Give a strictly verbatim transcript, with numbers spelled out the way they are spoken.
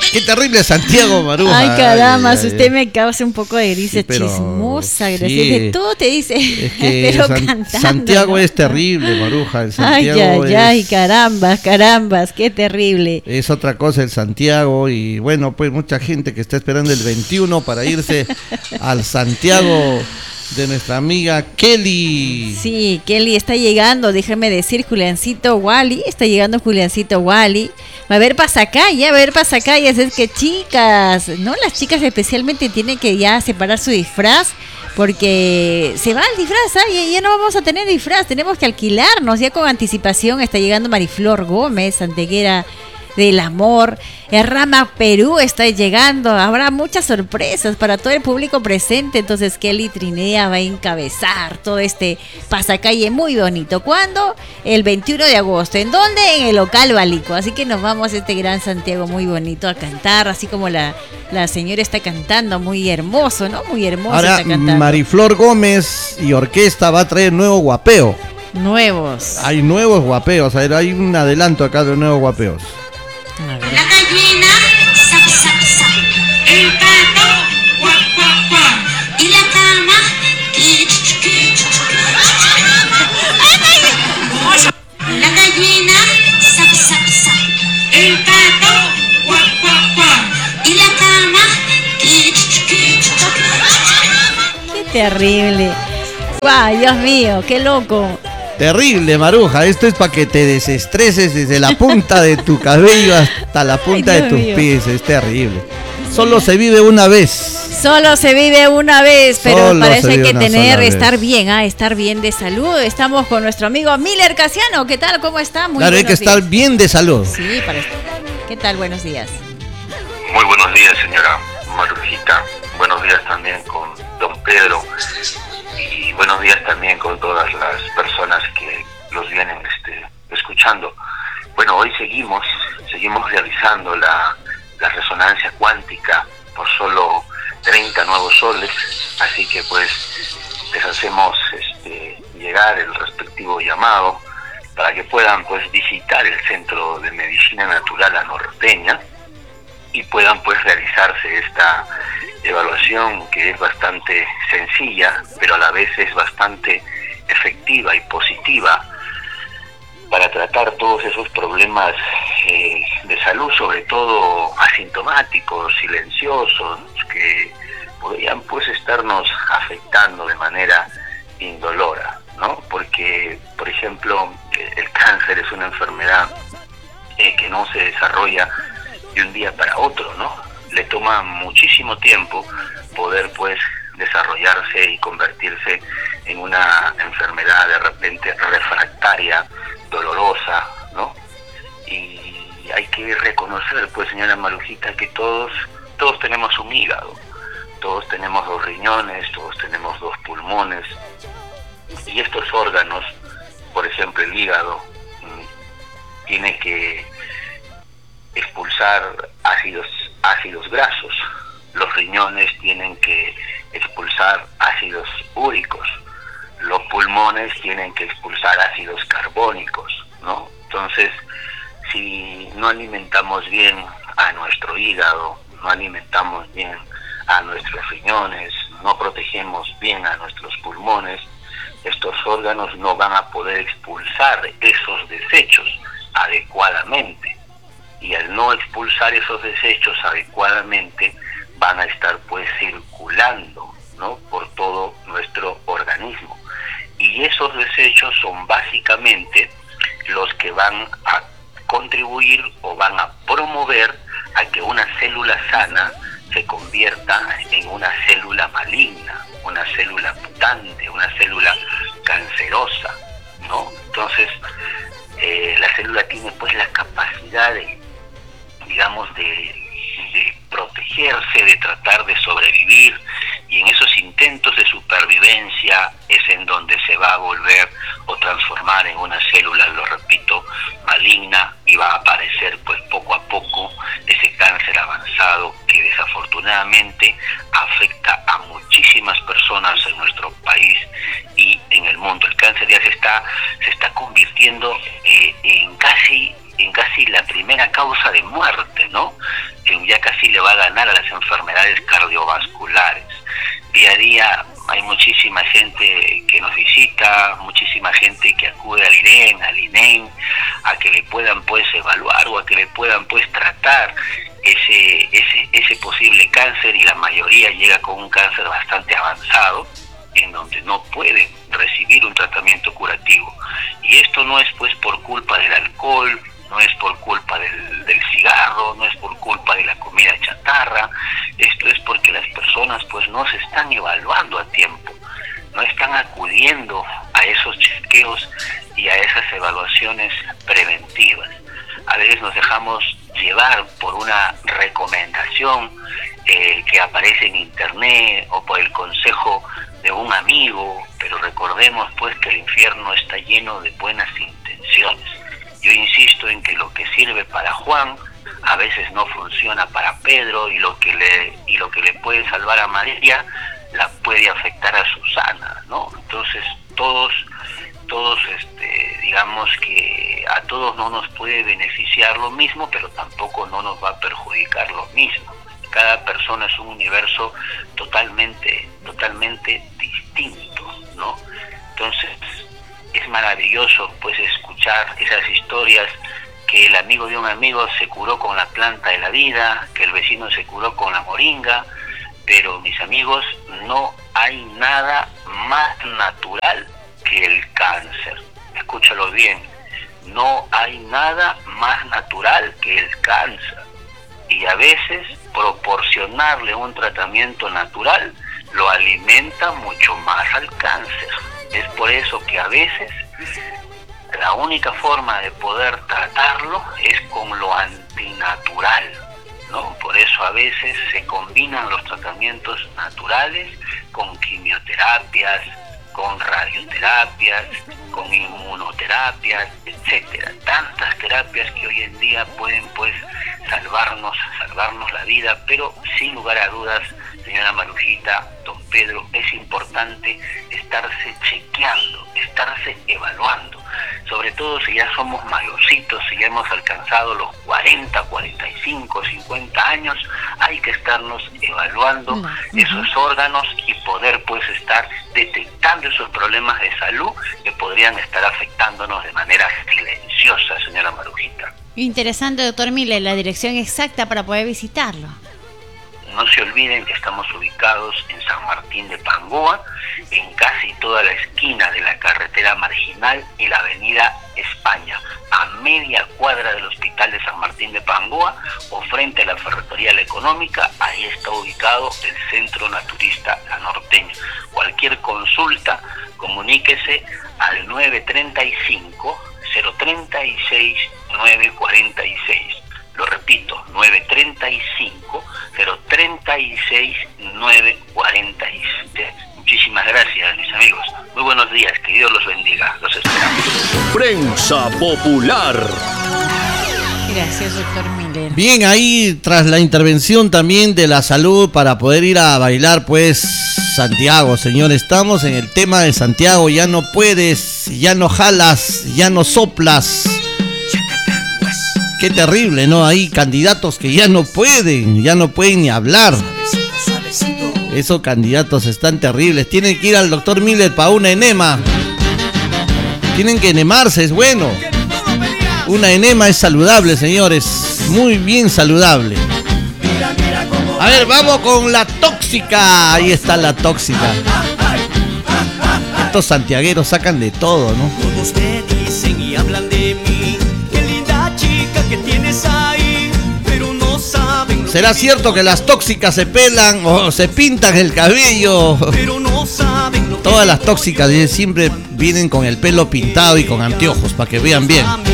Qué terrible Santiago, Maruja. Ay, caramba, ay, ay, usted ay. me causa un poco de risa, Sí, pero chismosa, sí. gracias. De todo te dice, Es que pero San- cantando, Santiago ¿no? es terrible, Maruja. El Ay, Santiago ay, ay, es, carambas, carambas, qué terrible. es otra cosa el Santiago. Y bueno, pues mucha gente que está esperando el veintiuno para irse al Santiago de nuestra amiga Kelly. Sí, Kelly está llegando, déjame decir, Juliancito Wally, está llegando Juliancito Wally. Va a haber pasacalles, va a haber pasacalles, es que chicas, ¿no? Las chicas especialmente tienen que ya separar su disfraz, porque se va el disfraz, ¿ah? ya, ya no vamos a tener disfraz, tenemos que alquilarnos ya con anticipación. Está llegando Mariflor Gómez, santeguera del amor. Rama Perú está llegando. Habrá muchas sorpresas para todo el público presente. Entonces Kelly Trinea va a encabezar todo este pasacalle muy bonito. ¿Cuándo? El veintiuno de agosto. ¿En dónde? En el local Balico. Así que nos vamos a este gran Santiago muy bonito a cantar, así como la, la señora está cantando, muy hermoso, ¿no? Muy hermoso. Ahora está cantando. Mariflor Gómez y orquesta va a traer nuevo guapeo. Nuevos. Hay nuevos guapeos. A ver, hay un adelanto acá de nuevos guapeos. A ver. La gallina, sac, sac, sac. El gato, guac, guac, guac. Y la cama, quich, quich. La gallina, sac, sac, sac. El gato, guac, guac, guac. Y la cama, quich, quich. Qué terrible. Guau, Dios mío, qué loco. Terrible, Maruja. Esto es para que te desestreses desde la punta de tu cabello hasta la punta Ay, de Dios tus mío. pies. Es terrible. Solo se vive una vez. Solo se vive una vez, pero Solo para se eso hay vive que una tener, sola estar vez. bien, ¿ah? Estar bien de salud. Estamos con nuestro amigo Miller Casiano. ¿Qué tal? ¿Cómo está? Muy Claro, hay que buenos estar días. bien de salud. Sí, para estar. ¿Qué tal? Buenos días. Muy buenos días, señora Marujita. Buenos días también con don Pedro. Y buenos días también con todas las personas que los vienen este, escuchando. Bueno, hoy seguimos, seguimos realizando la, la resonancia cuántica por solo treinta nuevos soles. Así que pues les hacemos este, llegar el respectivo llamado para que puedan pues visitar el Centro de Medicina Natural La Norteña y puedan pues realizarse esta evaluación, que es bastante sencilla, pero a la vez es bastante efectiva y positiva para tratar todos esos problemas eh, de salud, sobre todo asintomáticos, silenciosos, que podrían pues estarnos afectando de manera indolora, ¿no? Porque, por ejemplo, el cáncer es una enfermedad eh, que no se desarrolla de un día para otro, ¿no? Le toma muchísimo tiempo poder pues desarrollarse y convertirse en una enfermedad de repente refractaria, dolorosa, ¿no? Y hay que reconocer, pues, señora Marujita, que todos, todos tenemos un hígado, todos tenemos dos riñones, todos tenemos dos pulmones, y estos órganos, por ejemplo el hígado, mmm, tiene que expulsar ácidos, ácidos grasos, los riñones tienen que expulsar ácidos úricos, los pulmones tienen que expulsar ácidos carbónicos, ¿no? Entonces, si no alimentamos bien a nuestro hígado, no alimentamos bien a nuestros riñones, no protegemos bien a nuestros pulmones, estos órganos no van a poder expulsar esos desechos adecuadamente. Y al no expulsar esos desechos adecuadamente, van a estar pues circulando, ¿no?, por todo nuestro organismo. Y esos desechos son básicamente los que van a contribuir o van a promover a que una célula sana se convierta en una célula maligna, una célula mutante, una célula cancerosa, ¿no? Entonces, eh, la célula tiene pues la capacidad de, digamos, de, de protegerse, de tratar de sobrevivir, y en esos intentos de supervivencia es en donde se va a volver o transformar en una célula, lo repito, maligna, y va a aparecer pues poco a poco ese cáncer avanzado que desafortunadamente afecta a muchísimas personas en nuestro país y en el mundo. El cáncer ya se está se está convirtiendo eh, en casi en casi la primera causa de muerte, ¿no? En ya casi le va a ganar a las enfermedades cardiovasculares. Día a día hay muchísima gente que nos visita, muchísima gente que acude al I R E N, al I N E M, a que le puedan pues evaluar o a que le puedan pues tratar ese, ese, ese posible cáncer, y la mayoría llega con un cáncer bastante avanzado, en donde no pueden recibir un tratamiento curativo. Y esto no es pues por culpa del alcohol, no es por culpa del, del cigarro, no es por culpa de la comida chatarra, esto es porque las personas pues no se están evaluando a tiempo, no están acudiendo a esos chequeos y a esas evaluaciones preventivas. A veces nos dejamos llevar por una recomendación eh, que aparece en internet o por el consejo de un amigo, pero recordemos pues que el infierno está lleno de buenas intenciones. Yo insisto en que lo que sirve para Juan a veces no funciona para Pedro, y lo que le y lo que le puede salvar a María la puede afectar a Susana, ¿no? Entonces todos todos este digamos que a todos no nos puede beneficiar lo mismo, pero tampoco no nos va a perjudicar lo mismo. Cada persona es un universo totalmente totalmente distinto, ¿no? Entonces es maravilloso pues escuchar esas historias, que el amigo de un amigo se curó con la planta de la vida, que el vecino se curó con la moringa, pero mis amigos, no hay nada más natural que el cáncer. Escúchalo bien, no hay nada más natural que el cáncer, y a veces proporcionarle un tratamiento natural lo alimenta mucho más al cáncer. Es por eso que a veces la única forma de poder tratarlo es con lo antinatural, ¿no? Por eso a veces se combinan los tratamientos naturales con quimioterapias, con radioterapias, con inmunoterapias, etcétera. Tantas terapias que hoy en día pueden pues salvarnos, salvarnos la vida, pero sin lugar a dudas, señora Marujita, don Pedro, es importante estarse chequeando, estarse evaluando, sobre todo si ya somos mayorcitos, si ya hemos alcanzado los cuarenta, cuarenta y cinco, cincuenta años, hay que estarnos evaluando no. esos órganos y poder pues estar detectando esos problemas de salud que podrían estar afectándonos de manera silenciosa, señora Marujita. Interesante, doctor Miller, la dirección exacta para poder visitarlo. No se olviden que estamos ubicados en San Martín de Pangoa, en casi toda la esquina de la carretera Marginal y la avenida España, a media cuadra del Hospital de San Martín de Pangoa o frente a la Ferretería La Económica. Ahí está ubicado el Centro Naturista La Norteña. Cualquier consulta, comuníquese al nueve treinta y cinco, cero treinta y seis, nueve cuarenta y seis. Lo repito, nueve treinta y cinco, cero treinta y seis, nueve cuarenta y seis. Muchísimas gracias, mis amigos. Muy buenos días, que Dios los bendiga. Los esperamos. Prensa Popular. Gracias, doctor Miller. Bien, ahí tras la intervención también de la salud para poder ir a bailar, pues Santiago, señor, estamos en el tema de Santiago. Ya no puedes, ya no jalas, ya no soplas. Qué terrible, ¿no? Hay candidatos que ya no pueden, ya no pueden ni hablar. Esos candidatos están terribles. Tienen que ir al doctor Miller para una enema. Tienen que enemarse, es bueno. Una enema es saludable, señores. Muy bien saludable. A ver, vamos con la tóxica. Ahí está la tóxica. Estos santiagueros sacan de todo, ¿no? Todos te dicen y hablan de mí. Qué linda chica que tienes ahí, pero no saben. ¿Será cierto que las tóxicas se pelan o se pintan el cabello? Pero no saben lo que Todas las tóxicas siempre vienen con el pelo pintado y con anteojos para que vean bien.